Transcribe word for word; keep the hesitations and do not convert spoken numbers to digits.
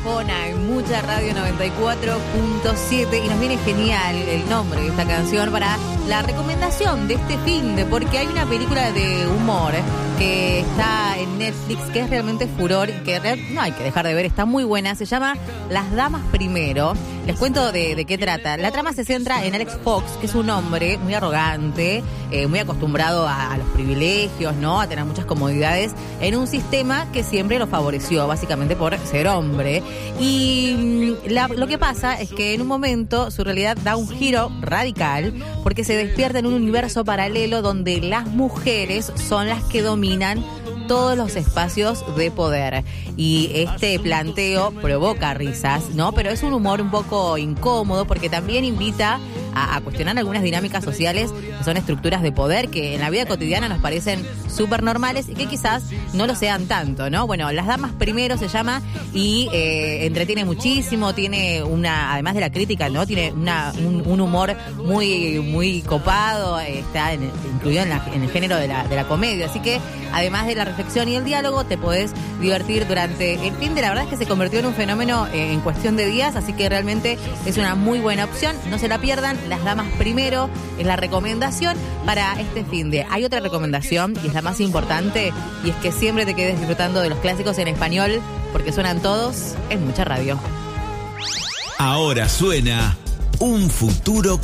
Arjona en Mucha Radio noventa y cuatro punto siete y nos viene genial el nombre de esta canción para la recomendación de este fin de, porque hay una película de humor que está en Netflix que es realmente furor y que real, no hay que dejar de ver, está muy buena, se llama Las Damas Primero. Les cuento de, de qué trata. La trama se centra en Alex Fox, que es un hombre muy arrogante, eh, muy acostumbrado a, a los privilegios, ¿no? A tener muchas comodidades en un sistema que siempre lo favoreció, básicamente por ser hombre. Y la, lo que pasa es que en un momento su realidad da un giro radical porque se despierta en un universo paralelo donde las mujeres son las que dominan todos los espacios de poder. Y este planteo provoca risas, ¿no? Pero es un humor un poco incómodo porque también invita a, a cuestionar algunas dinámicas sociales que son estructuras de poder que en la vida cotidiana nos parecen súper normales y que quizás no lo sean tanto, ¿no? Bueno, Las Damas Primero se llama y eh, entretiene muchísimo, tiene una, además de la crítica, ¿no? Tiene una, un, un humor muy, muy copado, eh, está en, incluido en, la, en el género de la, de la comedia, así que además de la reflexión y el diálogo, te podés divertir durante el fin de. La verdad es que se convirtió en un fenómeno eh, en cuestión de días, así que realmente es una muy buena opción. No se la pierdan, Las Damas Primero es la recomendación para este fin de. Hay otra recomendación y es la más importante y es que siempre te quedes disfrutando de los clásicos en español porque suenan todos en Mucha Radio. Ahora suena Un Futuro